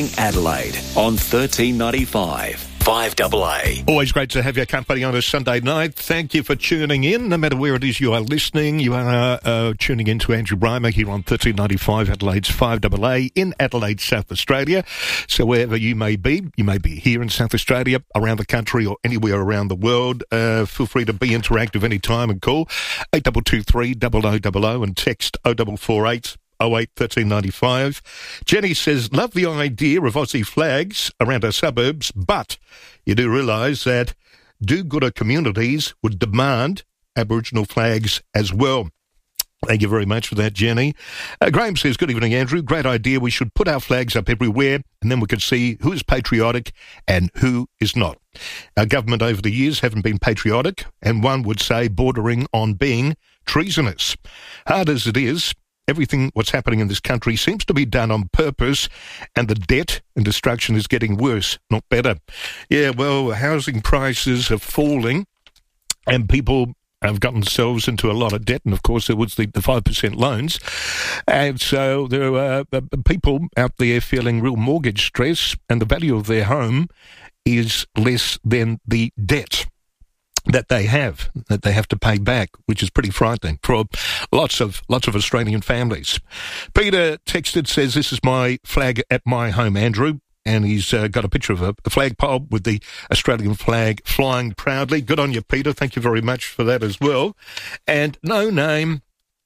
Adelaide on 1395. 5AA. Always great to have your company on a Sunday night. Thank you for tuning in. No matter where it is you are listening, you are tuning in to Andrew Brymer here on 1395 Adelaide's 5AA in Adelaide, South Australia. So wherever you may be here in South Australia, around the country or anywhere around the world, feel free to be interactive anytime and call 8223 0000 and text 0448 08 1395. Jenny says, love the idea of Aussie flags around our suburbs, but you do realise that do-gooder communities would demand Aboriginal flags as well. Thank you very much for that, Jenny. Graham says, good evening, Andrew. Great idea. We should put our flags up everywhere and then we can see who is patriotic and who is not. Our government over the years haven't been patriotic and one would say bordering on being treasonous. Hard as it is, everything what's happening in this country seems to be done on purpose, and the debt and destruction is getting worse, not better. Yeah, well, housing prices are falling, and people have gotten themselves into a lot of debt, and of course there was the 5% loans, and so there are people out there feeling real mortgage stress, and the value of their home is less than the debt that they have to pay back, which is pretty frightening for lots of Australian families. Peter texted, says, this is my flag at my home, Andrew, and he's got a picture of a flagpole with the Australian flag flying proudly. Good on you, Peter. Thank you very much for that as well. And No Name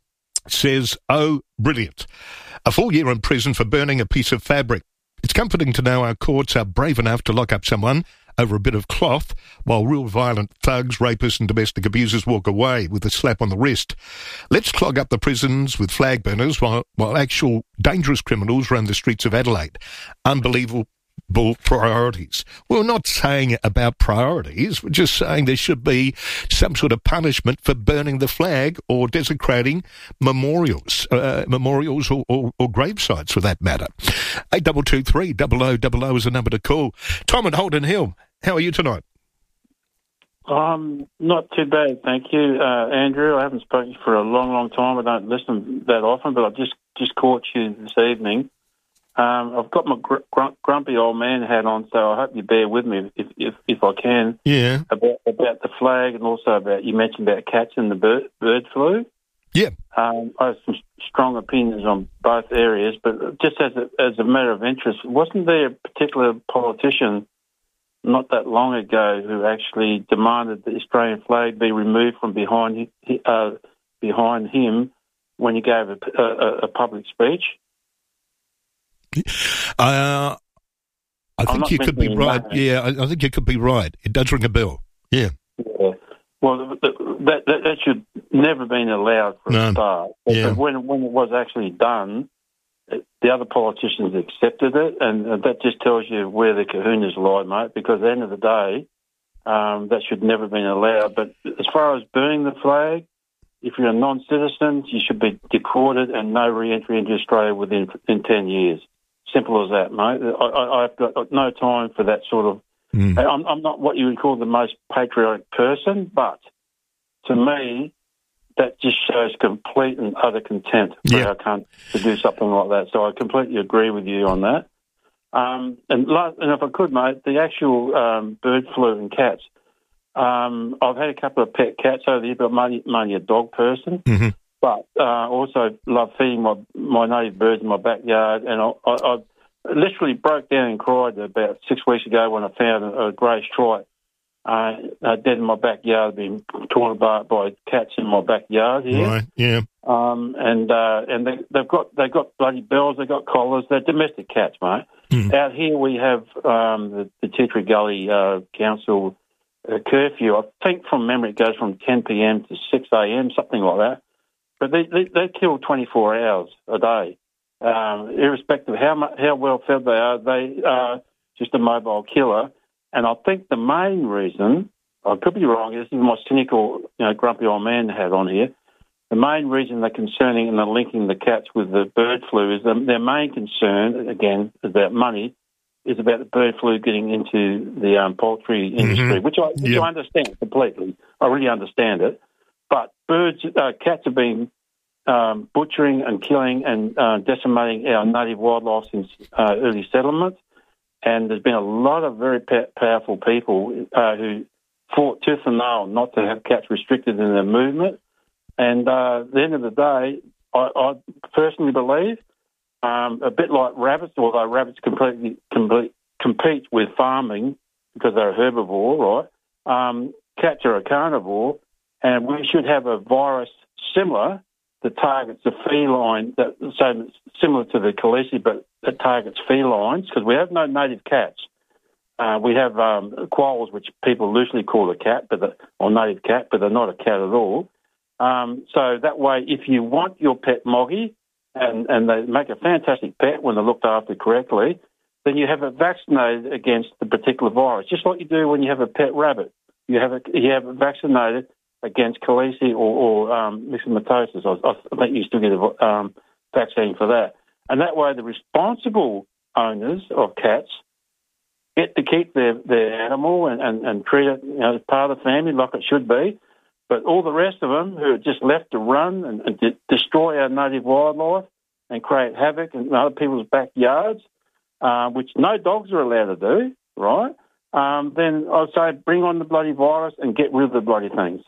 says, oh, brilliant. A full year in prison for burning a piece of fabric. It's comforting to know our courts are brave enough to lock up someone over a bit of cloth, while real violent thugs, rapists and domestic abusers walk away with a slap on the wrist. Let's clog up the prisons with flag burners while actual dangerous criminals roam the streets of Adelaide. Unbelievable priorities. We're not saying about priorities, we're just saying there should be some sort of punishment for burning the flag or desecrating memorials or grave sites for that matter. 8223 0000 is the number to call. Tom at Holden Hill, how are you tonight? Not too bad, thank you, Andrew. I haven't spoken for a long time. I don't listen that often, but I've just caught you this evening. I've got my grumpy old man hat on, so I hope you bear with me if I can. Yeah. About the flag and also about, you mentioned about cats and the bird flu. Yeah. I have some strong opinions on both areas, but just as a matter of interest, wasn't there a particular politician not that long ago who actually demanded the Australian flag be removed from behind him when he gave a public speech? I think you could be right. Yeah, I think you could be right. It does ring a bell. Yeah. Well, that should never been allowed for a start. Yeah. But when it was actually done, the other politicians accepted it, and that just tells you where the kahunas lie, mate, because at the end of the day, that should never been allowed. But as far as burning the flag, if you're a non-citizen, you should be deported and no re-entry into Australia within 10 years. Simple as that, mate. I've got no time for that sort of... I'm not what you would call the most patriotic person, but to me, that just shows complete and utter contempt for our country to do something like that. So I completely agree with you on that. And if I could, mate, the actual bird flu and cats, I've had a couple of pet cats over the years, but I'm mainly a dog person. Mm-hmm. But also love feeding my native birds in my backyard. And I literally broke down and cried about 6 weeks ago when I found a grey stripe dead in my backyard, being torn apart by cats in my backyard here. Right, yeah. And they've got bloody bells, they've got collars. They're domestic cats, mate. Out here we have the Titri Gully Council curfew. I think from memory it goes from 10 p.m. to 6 a.m., something like that. But they kill 24 hours a day, irrespective of how well fed they are. They are just a mobile killer. And I think the main reason, I could be wrong, this is my cynical, grumpy old man hat on here. The main reason they're concerning and they're linking the cats with the bird flu is their main concern, again, about money, is about the bird flu getting into the poultry industry, which I understand completely. I really understand it. But cats are being butchering and killing and decimating our native wildlife since early settlements. And there's been a lot of very powerful people who fought tooth and nail not to have cats restricted in their movement. And at the end of the day, I personally believe, a bit like rabbits, although rabbits compete with farming because they're a herbivore, right? Cats are a carnivore, and we should have a virus similar that targets the feline, similar to the Khaleesi, but that targets felines, because we have no native cats. We have koalas, which people loosely call a cat, or native cat, but they're not a cat at all. So that way, if you want your pet moggy, and they make a fantastic pet when they're looked after correctly, then you have it vaccinated against the particular virus, just like you do when you have a pet rabbit. You have it vaccinated against Khaleesi or myxomatosis. I think you still get a vaccine for that. And that way the responsible owners of cats get to keep their animal and treat it as part of the family like it should be. But all the rest of them who are just left to run and destroy our native wildlife and create havoc in other people's backyards, which no dogs are allowed to do, right? Then I'd say bring on the bloody virus and get rid of the bloody things.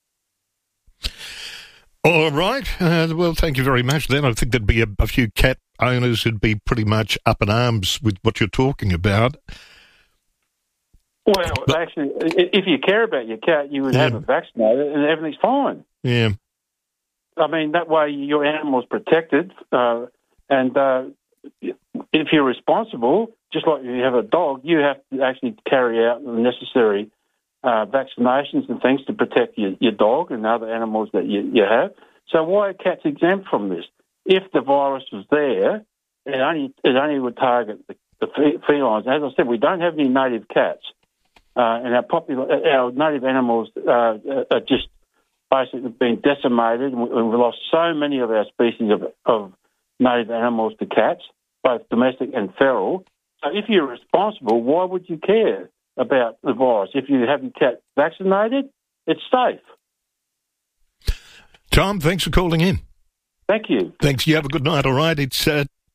All right. Well, thank you very much. Then I think there'd be a few cat owners who'd be pretty much up in arms with what you're talking about. Well, actually, if you care about your cat, you would have it vaccinated and everything's fine. Yeah. I mean, that way your animal's protected, and if you're responsible, just like you have a dog, you have to actually carry out the necessary vaccinations and things to protect your dog and other animals that you have. So why are cats exempt from this? If the virus was there, it only would target the felines. As I said, we don't have any native cats. And our native animals are just basically being decimated. We've lost so many of our species of native animals to cats, both domestic and feral. So if you're responsible, why would you care about the virus? If you have your cat vaccinated, it's safe. Tom, thanks for calling in. Thank you. Thanks. You have a good night, all right? It's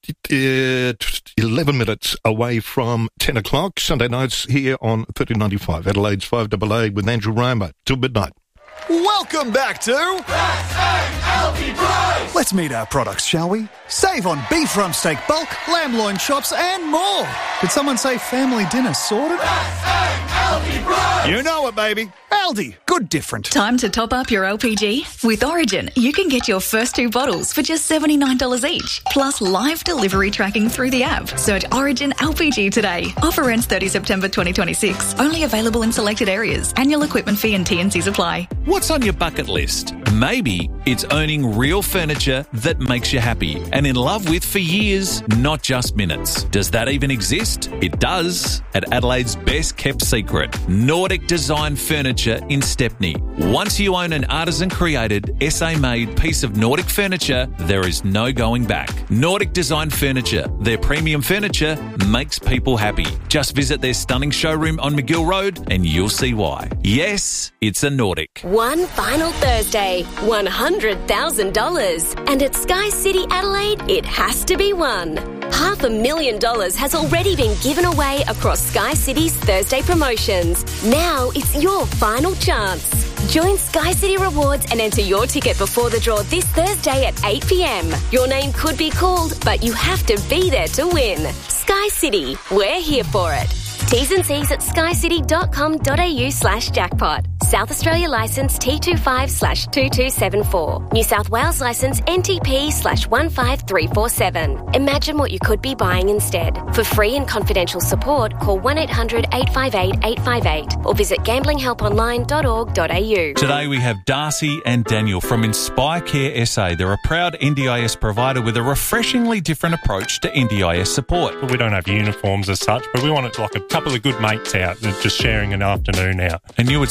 11 minutes away from 10 o'clock, Sunday nights here on 1395, Adelaide's 5AA with Andrew Raymer, till midnight. Welcome back to LP Price! Let's meet our products, shall we? Save on beef rump steak bulk, lamb loin chops and more. Did someone say family dinner sorted? LP Price! You know it, baby. Aldi, good different. Time to top up your LPG? With Origin, you can get your first 2 bottles for just $79 each, plus live delivery tracking through the app. Search Origin LPG today. Offer ends 30 September 2026. Only available in selected areas. Annual equipment fee and T&Cs apply. What's on your bucket list? Maybe it's owning real furniture that makes you happy and in love with for years, not just minutes. Does that even exist? It does. At Adelaide's best kept secret, Nordic Design Furniture in Stepney. Once you own an artisan-created, SA-made piece of Nordic furniture, there is no going back. Nordic Design Furniture. Their premium furniture makes people happy. Just visit their stunning showroom on McGill Road and you'll see why. Yes, it's a Nordic. One final Thursday, $100,000. And at Sky City Adelaide, it has to be won. $500,000 has already been given away across Sky City's Thursday promotions. Now it's your final chance. Join Sky City Rewards and enter your ticket before the draw this Thursday at 8 p.m. Your name could be called, but you have to be there to win. Sky City, we're here for it. T's and C's at skycity.com.au/jackpot. South Australia licence T25/2274. New South Wales licence NTP/15347. Imagine what you could be buying instead. For free and confidential support, call 1-800-858-858 or visit gamblinghelponline.org.au. Today we have Darcy and Daniel from Inspire Care SA. They're a proud NDIS provider with a refreshingly different approach to NDIS support. We don't have uniforms as such, but we want it like a couple of good mates out and just sharing an afternoon out. And you would see the results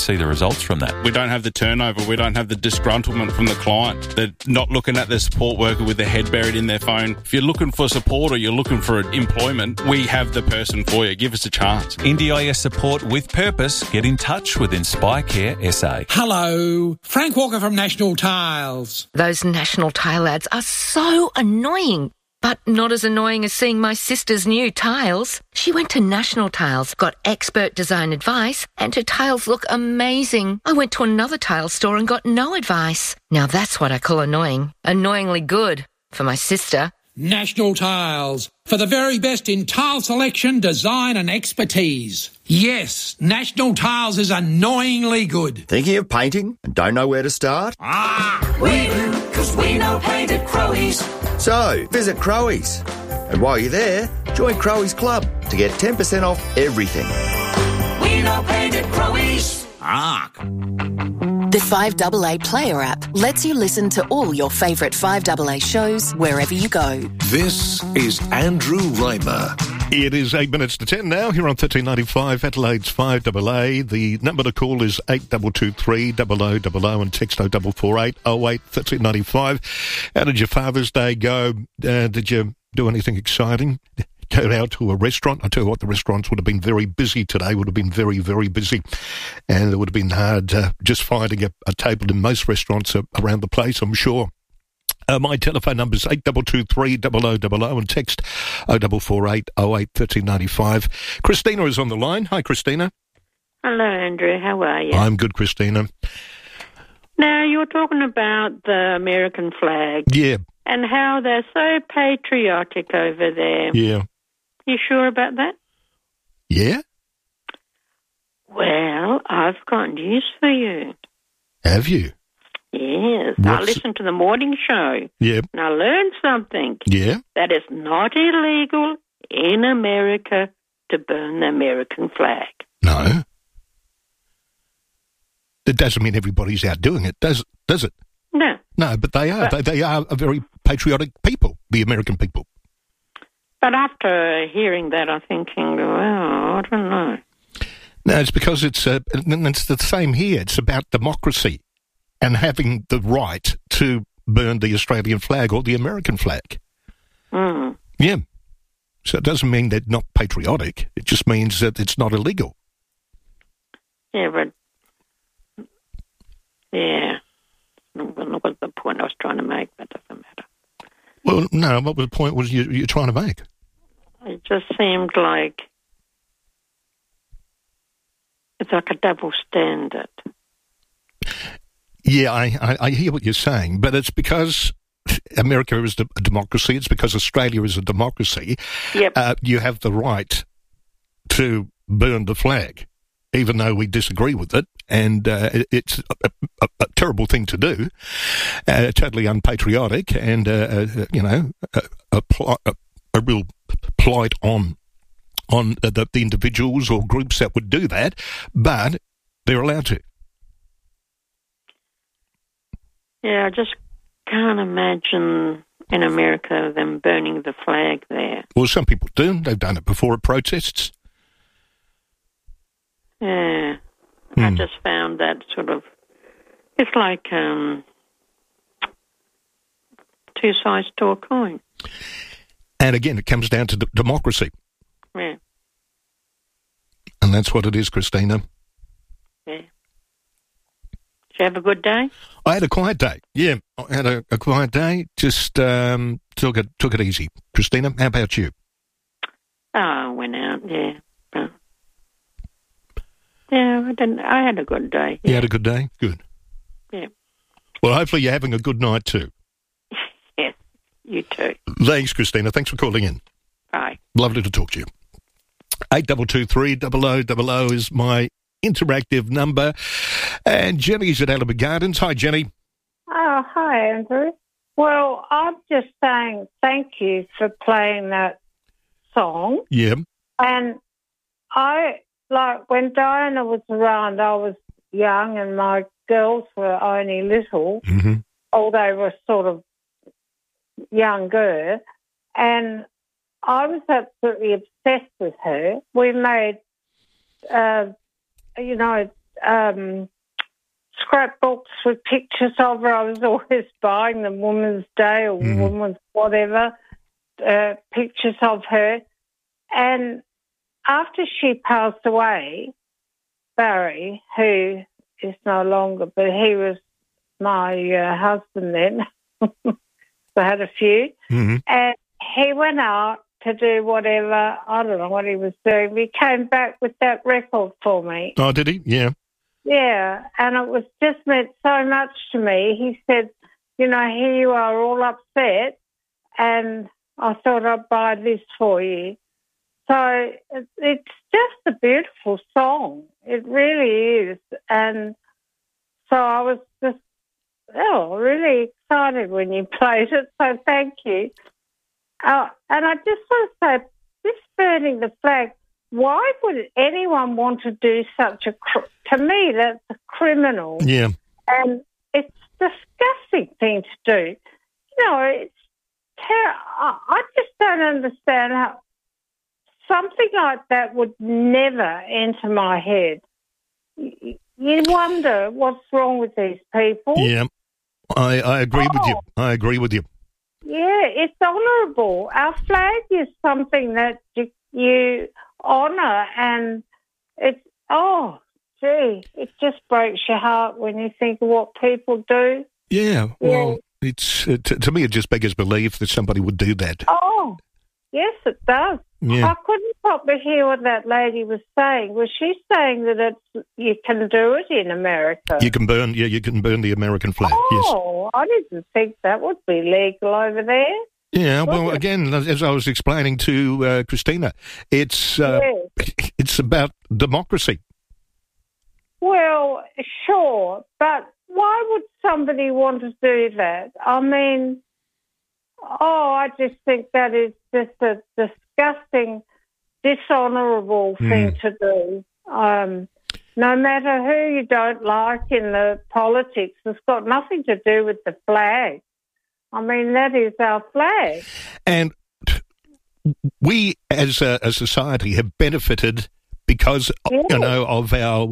results from that. We don't have the turnover. We don't have the disgruntlement from the client. They're not looking at their support worker with their head buried in their phone. If you're looking for support or you're looking for employment, we have the person for you. Give us a chance. NDIS support with purpose. Get in touch with Inspire Care SA. Hello, Frank Walker from National Tiles. Those National Tile ads are so annoying. But not as annoying as seeing my sister's new tiles. She went to National Tiles, got expert design advice, and her tiles look amazing. I went to another tile store and got no advice. Now that's what I call annoying. Annoyingly good for my sister. National Tiles, for the very best in tile selection, design and expertise. Yes, National Tiles is annoyingly good. Thinking of painting and don't know where to start? We do, because we know paint at Crowies. So, visit Crowies. And while you're there, join Crowies Club to get 10% off everything. We know paint at Crowies. The 5AA Player app lets you listen to all your favourite 5AA shows wherever you go. This is Andrew Reimer. It is 8 minutes to 10 now here on 1395 Adelaide's 5AA. The number to call is 8223 0000 and text 0448 08 1395. How did your Father's Day go? Did you do anything exciting? Go out to a restaurant? I tell you what, the restaurants would have been very busy today, would have been very, very busy. And it would have been hard just finding a table in most restaurants around the place, I'm sure. My telephone number is 8223 0000 and text 0448 08 1395. Christina is on the line. Hi, Christina. Hello, Andrew. How are you? I'm good, Christina. Now, you were talking about the American flag. Yeah. And how they're so patriotic over there. Yeah. You sure about that? Yeah? Well, I've got news for you. Have you? Yes. I listened to the morning show. Yeah. And I learned something. Yeah? That it's not illegal in America to burn the American flag. No. That doesn't mean everybody's out doing it, does it? No. No, but they are. They are a very patriotic people, the American people. But after hearing that, I'm thinking, well, I don't know. No, it's because it's the same here. It's about democracy and having the right to burn the Australian flag or the American flag. Mm. Yeah. So it doesn't mean they're not patriotic. It just means that it's not illegal. Yeah, but... Yeah. What was the point I was trying to make? That doesn't matter. Well, no, what was the point was you're trying to make? It just seemed like it's like a double standard. Yeah, I hear what you're saying, but it's because America is a democracy. It's because Australia is a democracy. Yep. You have the right to burn the flag, even though we disagree with it, and it's a terrible thing to do, totally unpatriotic, and a real plight on the individuals or groups that would do that, but they're allowed to. Yeah, I just can't imagine in America them burning the flag there. Well, some people do. They've done it before at protests. Yeah. I just found that sort of... It's like two sides to a coin. And again, it comes down to democracy. Yeah. And that's what it is, Christina. Yeah. Did you have a good day? I had a quiet day. Yeah, I had a quiet day. Just took it easy. Christina, how about you? Oh, I went out, yeah. Yeah, I had a good day. Yeah. You had a good day? Good. Yeah. Well, hopefully you're having a good night too. Yes, you too. Thanks, Christina. Thanks for calling in. Bye. Lovely to talk to you. 8223 0000 is my interactive number. And Jenny's at Alaba Gardens. Hi, Jenny. Oh, hi, Andrew. Well, I'm just saying thank you for playing that song. Yeah. And when Diana was around, I was young and my girls were only little, or they were sort of younger, and I was absolutely obsessed with her. We made, scrapbooks with pictures of her. I was always buying them, Women's Day or Women's whatever, pictures of her. And after she passed away, Barry, who is no longer, but he was my husband then. I had a few. Mm-hmm. And he went out to do whatever, I don't know what he was doing. He came back with that record for me. Oh, did he? Yeah. Yeah, and it was just meant so much to me. He said, you know, here you are all upset, and I thought I'd buy this for you. So it's just a beautiful song. It really is. And so I was just, really excited when you played it, so thank you. And I just want to say, this burning the flag, why would anyone want to do such to me, that's a criminal. Yeah. And it's a disgusting thing to do. You know, it's I just don't understand how something like that would never enter my head. You wonder what's wrong with these people. Yeah, I agree with you. I agree with you. Yeah, it's honourable. Our flag is something that you honour, and it's, it just breaks your heart when you think of what people do. Yeah, well, it's to me it just beggars belief that somebody would do that. Oh, yes, it does. Yeah. I couldn't probably hear what that lady was saying. Was she saying that you can do it in America? You can burn the American flag, yes. Oh, I didn't think that would be legal over there. Yeah, well, again, as I was explaining to Christina, it's about democracy. Well, sure, but why would somebody want to do that? I mean, I just think that is just a disgusting, dishonourable thing to do. No matter who you don't like in the politics, it's got nothing to do with the flag. I mean, that is our flag. And we, as a society, have benefited because, of our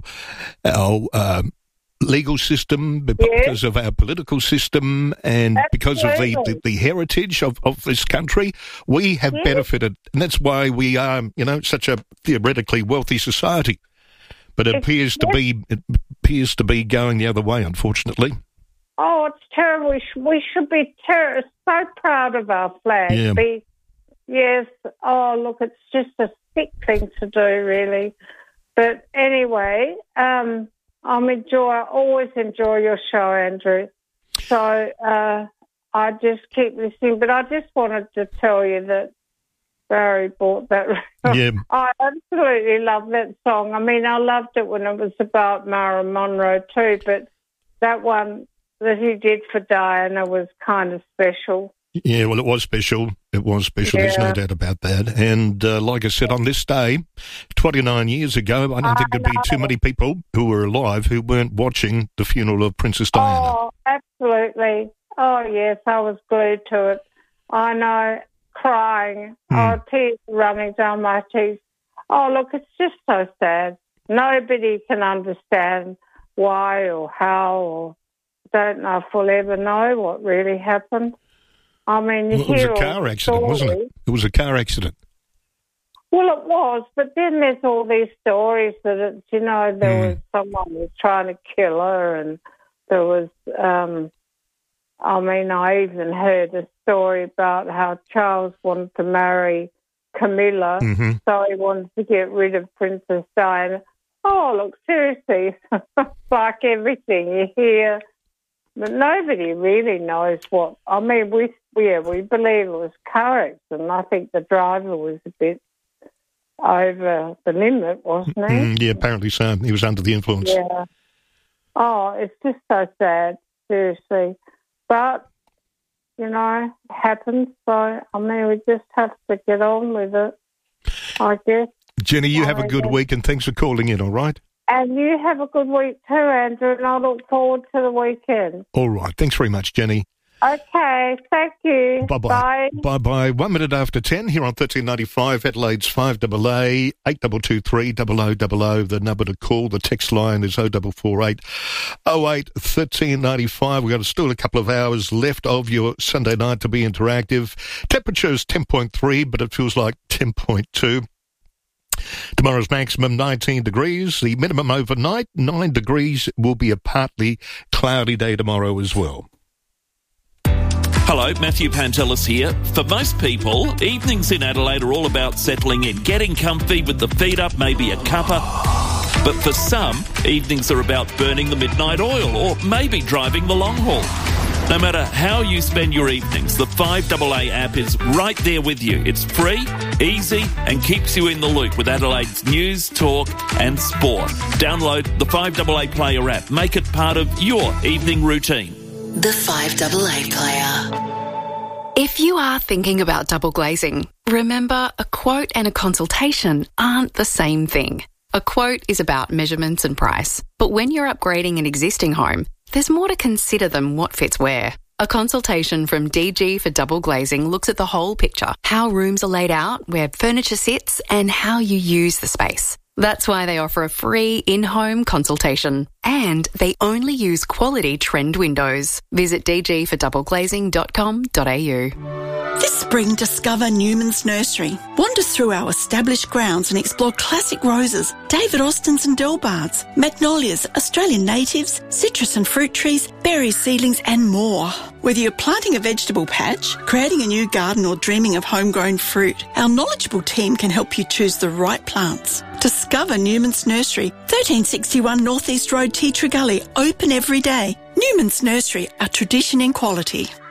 legal system, because of our political system, and because of the heritage of this country. We have benefited, and that's why we are, such a theoretically wealthy society. But it appears to be going the other way, unfortunately. Oh, it's terrible. We should be so proud of our flag. Yeah. Yes. Oh, look, it's just a sick thing to do, really. But anyway, I always enjoy your show, Andrew. So I just keep listening. But I just wanted to tell you that Barry bought that. Yeah. I absolutely love that song. I mean, I loved it when it was about Marilyn Monroe too, but that one that he did for Diana was kind of special. Yeah, well, it was special. It was special. There's no doubt about that. And like I said, on this day, 29 years ago, I don't think there'd be too many people who were alive who weren't watching the funeral of Princess Diana. Oh, absolutely. Oh, yes, I was glued to it. I know, crying. Oh, tears running down my cheeks. Oh, look, it's just so sad. Nobody can understand why or how, or don't know if we'll ever know what really happened. I mean, it was a car accident, wasn't it? It was a car accident. Well, it was, but then there's all these stories that there was someone who was trying to kill her, and there was, I even heard a story about how Charles wanted to marry Camilla, so he wanted to get rid of Princess Diana. Oh, look, seriously, it's like everything you hear. But nobody really knows what. I mean, we believe it was car accident. I think the driver was a bit over the limit, wasn't he? Yeah, apparently so. He was under the influence. Yeah. Oh, it's just so sad, seriously. But, it happens. So, we just have to get on with it, I guess. Jenny, you have a good week, and thanks for calling in, all right? And you have a good week too, Andrew, and I look forward to the weekend. All right. Thanks very much, Jenny. Okay, thank you. Bye-bye. Bye. Bye-bye. 1 minute after 10 here on 1395, Adelaide's 5AA, 8223 0000. The number to call, the text line is 0448 08 1395. We've got still a couple of hours left of your Sunday night to be interactive. Temperature's 10.3, but it feels like 10.2. Tomorrow's maximum 19 degrees. The minimum overnight, 9 degrees. Will be a partly cloudy day tomorrow as well. Hello, Matthew Pantelis here. For most people, evenings in Adelaide are all about settling in, getting comfy with the feet up, maybe a cuppa. But for some, evenings are about burning the midnight oil or maybe driving the long haul. No matter how you spend your evenings, the 5AA app is right there with you. It's free, easy, and keeps you in the loop with Adelaide's news, talk, and sport. Download the 5AA Player app. Make it part of your evening routine. The 5AA Player. If you are thinking about double glazing, remember a quote and a consultation aren't the same thing. A quote is about measurements and price, but when you're upgrading an existing home, there's more to consider than what fits where. A consultation from DG for Double Glazing looks at the whole picture, how rooms are laid out, where furniture sits, and how you use the space. That's why they offer a free in-home consultation. And they only use quality trend windows. Visit dgfordoubleglazing.com.au. This spring, discover Newman's Nursery. Wander through our established grounds and explore classic roses, David Austins and Delbards, magnolias, Australian natives, citrus and fruit trees, berry seedlings and more. Whether you're planting a vegetable patch, creating a new garden or dreaming of homegrown fruit, our knowledgeable team can help you choose the right plants. Discover Newman's Nursery, 1361 North East Road, Tea Tree Gully, open every day. Newman's Nursery, a tradition in quality.